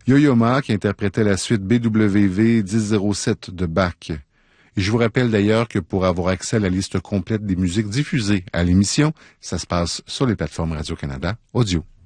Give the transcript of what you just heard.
Yo-Yo Ma qui interprétait la suite BWV 1007 de Bach. Et je vous rappelle d'ailleurs que pour avoir accès à la liste complète des musiques diffusées à l'émission, ça se passe sur les plateformes Radio-Canada Audio.